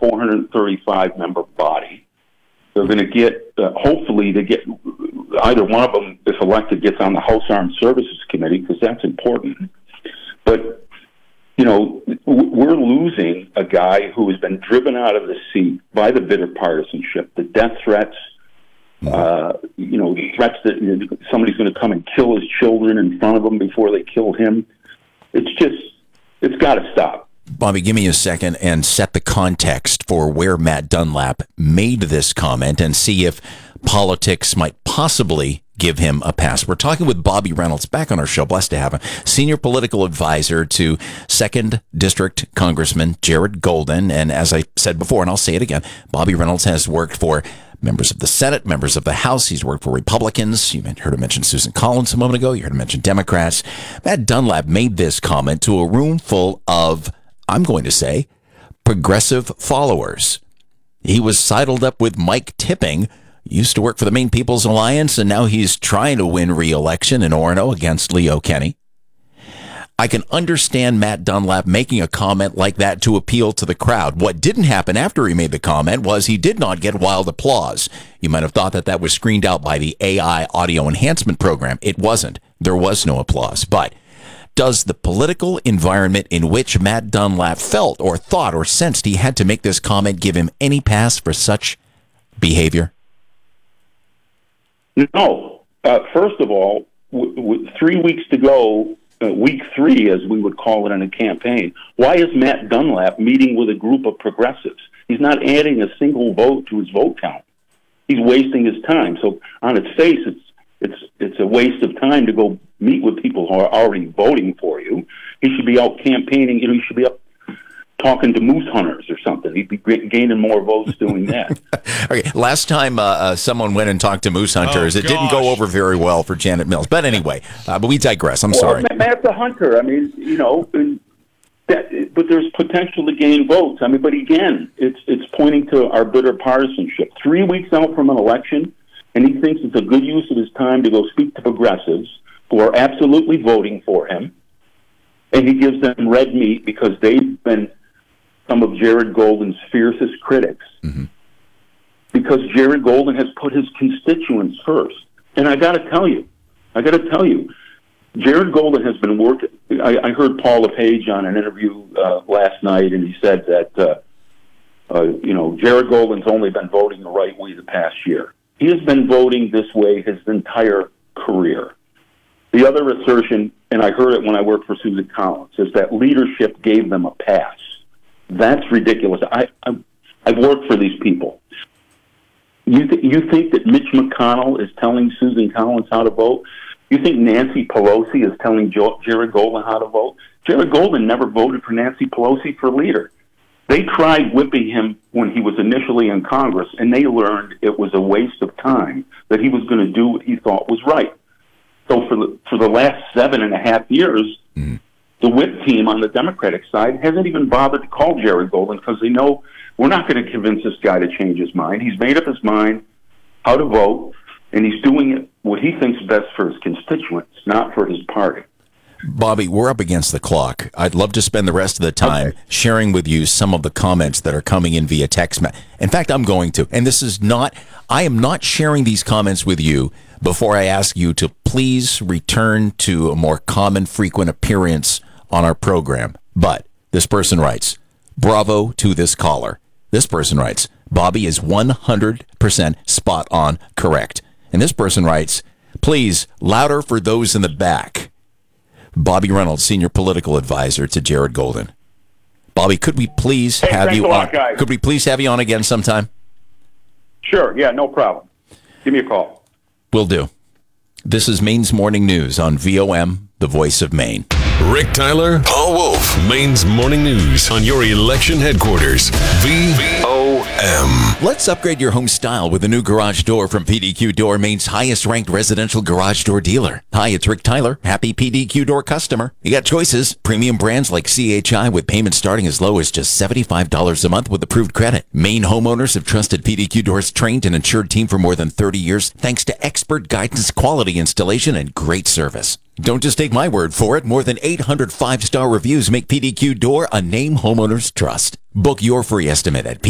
435-member body. They're going to get, hopefully, either one of them, if elected, gets on the House Armed Services Committee, because that's important. But, we're losing a guy who has been driven out of the seat by the bitter partisanship, the death threats, threats that somebody's going to come and kill his children in front of him before they kill him. It's got to stop. Bobby, give me a second and set the context for where Matt Dunlap made this comment and see if politics might possibly give him a pass. We're talking with Bobby Reynolds, back on our show, blessed to have him, senior political advisor to 2nd District Congressman Jared Golden. And as I said before, and I'll say it again, Bobby Reynolds has worked for members of the Senate, members of the House. He's worked for Republicans. You heard him mention Susan Collins a moment ago. You heard him mention Democrats. Matt Dunlap made this comment to a room full of, I'm going to say, progressive followers. He was sidled up with Mike Tipping, used to work for the Maine People's Alliance, and now he's trying to win re-election in Orono against Leo Kenney. I can understand Matt Dunlap making a comment like that to appeal to the crowd. What didn't happen after he made the comment was he did not get wild applause. You might have thought that was screened out by the AI audio enhancement program. It wasn't. There was no applause. But does the political environment in which Matt Dunlap felt or thought or sensed he had to make this comment give him any pass for such behavior? No. First of all, 3 weeks to go, week 3, as we would call it in a campaign, why is Matt Dunlap meeting with a group of progressives? He's not adding a single vote to his vote count. He's wasting his time. So on its face, it's a waste of time to go meet with people who are already voting for you. He should be out campaigning. He should be up talking to moose hunters or something. He'd be gaining more votes doing that. Okay, last time someone went and talked to moose hunters, it didn't go over very well for Janet Mills. But anyway, but we digress. I'm sorry. Matt's a hunter. I mean, but there's potential to gain votes. I mean, but again, it's pointing to our bitter partisanship. 3 weeks out from an election, and he thinks it's a good use of his time to go speak to progressives who are absolutely voting for him, and he gives them red meat because they've been some of Jared Golden's fiercest critics. Mm-hmm. Because Jared Golden has put his constituents first. And I got to tell you, Jared Golden has been working. I heard Paul LePage on an interview last night, and he said that, Jared Golden's only been voting the right way the past year. He has been voting this way his entire career. The other assertion, and I heard it when I worked for Susan Collins, is that leadership gave them a pass. That's ridiculous. I've worked for these people. You think that Mitch McConnell is telling Susan Collins how to vote? You think Nancy Pelosi is telling Jared Golden how to vote? Jared Golden never voted for Nancy Pelosi for leader. They tried whipping him when he was initially in Congress, and they learned it was a waste of time, that he was going to do what he thought was right. So for the last 7.5 years, the whip team on the Democratic side hasn't even bothered to call Jared Golden because they know we're not going to convince this guy to change his mind. He's made up his mind how to vote, and he's doing it what he thinks is best for his constituents, not for his party. Bobby, we're up against the clock. I'd love to spend the rest of the time sharing with you some of the comments that are coming in via text. In fact, I'm going to. And I am not sharing these comments with you before I ask you to please return to a more common, frequent appearance on our program. But this person writes, bravo to this caller. This person writes, Bobby is 100% spot on correct. And this person writes, please, louder for those in the back. Bobby Reynolds, senior political advisor to Jared Golden. Bobby, could we please have you on? Guys. Could we please have you on again sometime? Sure. Yeah, no problem. Give me a call. Will do. This is Maine's Morning News on VOM, the voice of Maine. Rick Tyler, Paul Wolf, Maine's Morning News on your election headquarters, VOM. Let's upgrade your home style with a new garage door from PDQ Door, Maine's highest ranked residential garage door dealer. Hi, it's Rick Tyler, happy PDQ Door customer. You got choices, premium brands like CHI with payments starting as low as just $75 a month with approved credit. Maine homeowners have trusted PDQ Door's trained and insured team for more than 30 years thanks to expert guidance, quality installation, and great service. Don't just take my word for it. More than 800 5-star reviews make PDQ Door a name homeowners trust. Book your free estimate at